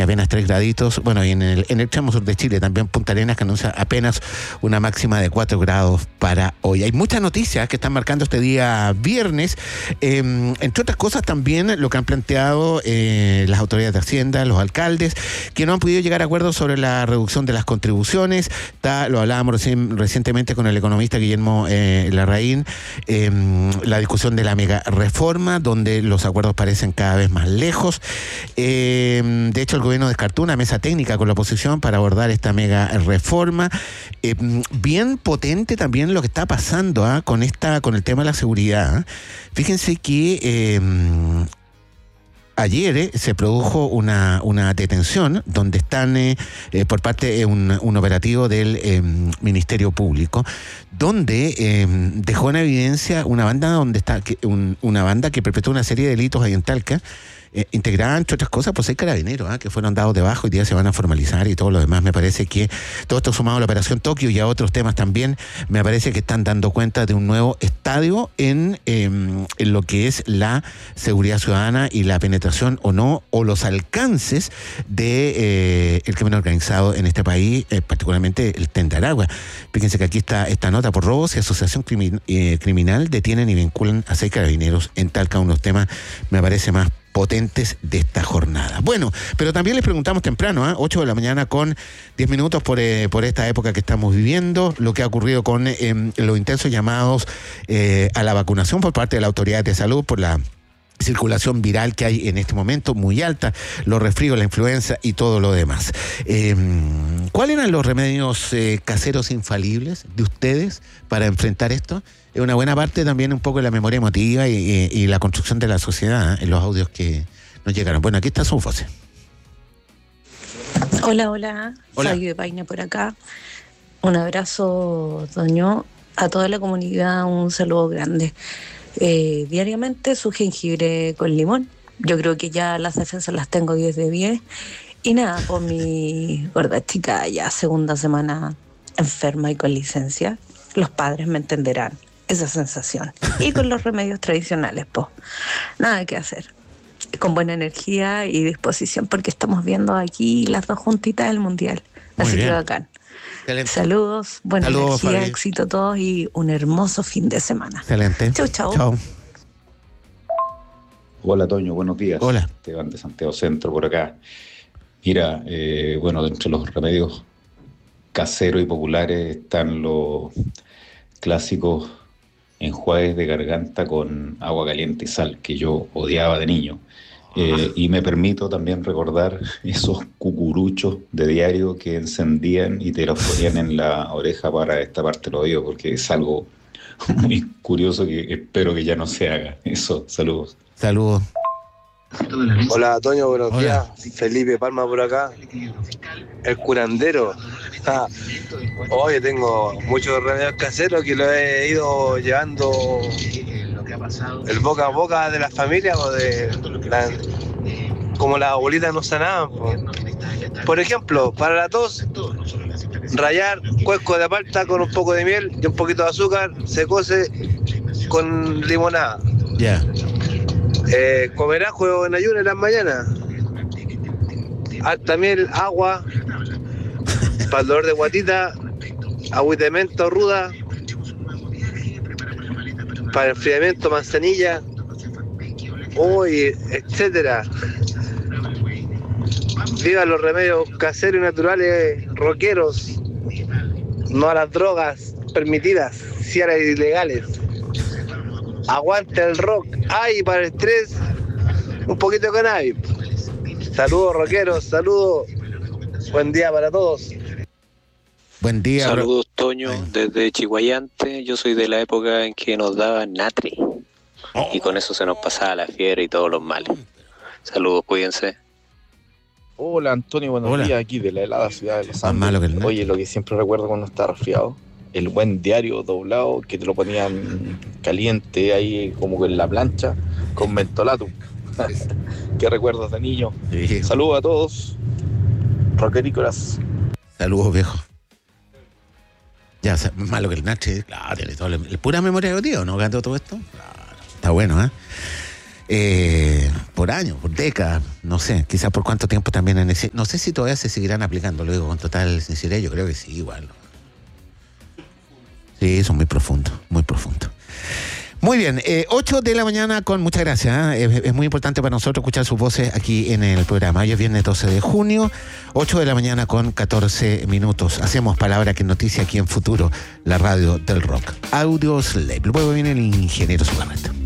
tiene apenas 3 graditos. Bueno, y en el tramo sur de Chile también Punta Arenas, que anuncia apenas una máxima de 4 grados para hoy. Hay muchas noticias que están marcando este día viernes. Entre otras cosas también lo que han planteado las autoridades de Hacienda, los alcaldes, que no han podido llegar a acuerdos sobre la reducción de las contribuciones. Lo hablábamos recientemente con el economista Guillermo Larraín, la discusión de la mega reforma, donde los acuerdos parecen cada vez más lejos. De hecho, el gobierno descartó una mesa técnica con la oposición para abordar esta mega reforma. Bien potente también lo que está pasando con el tema de la seguridad. Fíjense que ayer se produjo una detención donde están por parte de un operativo del Ministerio Público, donde dejó en evidencia una banda una banda que perpetró una serie de delitos ahí en Talca, integrada, entre otras cosas, por 6 carabineros que fueron dados de baja, hoy día se van a formalizar y todo lo demás. Me parece que todo esto sumado a la Operación Tokio y a otros temas también, me parece que están dando cuenta de un nuevo estadio en lo que es la seguridad ciudadana y la penetración o no, o los alcances de el crimen organizado en este país, particularmente el Tren de Aragua. Fíjense que aquí está esta nota: por robos y asociación criminal detienen y vinculan a 6 carabineros en Talca. Unos temas, me parece, más potentes de esta jornada. Bueno, pero también les preguntamos temprano, 8 de la mañana con 10 minutos por esta época que estamos viviendo, lo que ha ocurrido con los intensos llamados a la vacunación por parte de la Autoridad de Salud por la circulación viral que hay en este momento, muy alta, los resfríos, la influenza y todo lo demás. ¿Cuáles eran los remedios caseros infalibles de ustedes para enfrentar esto? Es una buena parte también un poco de la memoria emotiva y la construcción de la sociedad en los audios que nos llegaron. Bueno, aquí está su voz. Hola. Soy de Paine por acá. Un abrazo, Toño, a toda la comunidad, un saludo grande. Diariamente su jengibre con limón. Yo creo que ya las defensas las tengo 10 de 10. Y nada, por mi gorda chica ya segunda semana enferma y con licencia, los padres me entenderán esa sensación. Y con los remedios tradicionales, pues, nada que hacer. Con buena energía y disposición, porque estamos viendo aquí las 2 juntitas del Mundial. Muy así bien. que bacán. Excelente. Saludos, buena Saludos, energía, Fabi. éxito a todos y un hermoso fin de semana. Excelente. Chau. Hola, Toño, buenos días. Hola. Esteban de Santiago Centro por acá. Mira, bueno, dentro de los remedios caseros y populares están los clásicos enjuagues de garganta con agua caliente y sal, que yo odiaba de niño. Y me permito también recordar esos cucuruchos de diario que encendían y te los ponían en la oreja para destaparte el oído, porque es algo muy curioso que espero que ya no se haga. Eso, saludos. Saludos. Hola, Toño, buenos Hola. días. Felipe Palma por acá. El curandero. Oye, tengo muchos remedios caseros que lo he ido llevando el boca a boca de la familia o como las abuelitas nos sanaban. Por ejemplo, para la tos, rallar cuesco de palta con un poco de miel y un poquito de azúcar, se cose con limonada. Ya. Comer ajo en ayuno en las mañanas. También agua para el dolor de guatita, agüita de menta o ruda, para el enfriamiento manzanilla, etcétera. Viva los remedios caseros y naturales rockeros, no a las drogas permitidas, si a las ilegales. Aguante el rock. Para el estrés, un poquito de cannabis. Saludos, rockeros, saludos. Buen día para todos. Buen día. Saludos, Toño, desde Chihuayante. Yo soy de la época en que nos daban natri. Y con eso se nos pasaba la fiebre y todos los males. Saludos, cuídense. Hola, Antonio, buenos Hola. días, aquí de la helada ciudad de Los Más malo que el Andes. natri. Oye, lo que siempre recuerdo cuando estaba resfriado, el buen diario doblado que te lo ponían caliente ahí como en la plancha con mentolato. Qué recuerdos de niño. Sí. Saludos a todos, rockerícolas. Saludos, viejo. Ya, o sea, más malo que el Nache, claro, tiene todo pura memoria de tío, ¿no? Gato todo esto. Claro, está bueno, por años, por décadas, no sé, quizás por cuánto tiempo también no sé si todavía se seguirán aplicando, lo digo con total sinceridad, yo creo que sí, igual. Sí, son muy profundos, muy profundos. Muy bien, 8 de la mañana con muchas gracias. Es muy importante para nosotros escuchar sus voces aquí en el programa. Hoy es viernes 12 de junio, 8 de la mañana con 14 minutos. Hacemos Palabra que Noticia aquí en Futuro, la radio del rock. Audio Slave. Luego viene el ingeniero Solamente.